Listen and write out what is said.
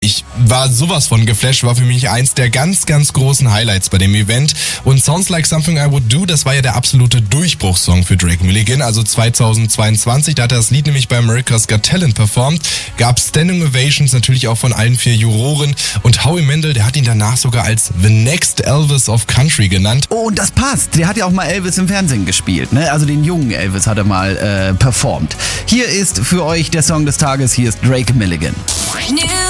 Ich war sowas von geflasht, war für mich eins der ganz, ganz großen Highlights bei dem Event. Und Sounds Like Something I Would Do, das war ja der absolute Durchbruchssong für Drake Milligan. Also 2022, da hat er das Lied nämlich bei America's Got Talent performt. Gab Standing Ovations natürlich auch von allen 4 Juroren. Und Howie Mandel, der hat ihn danach sogar als The Next Elvis of Country genannt. Oh, und das passt. Der hat ja auch mal Elvis im Fernsehen gespielt, ne? Also den jungen Elvis hat er mal performt. Hier ist für euch der Song des Tages. Hier ist Drake Milligan.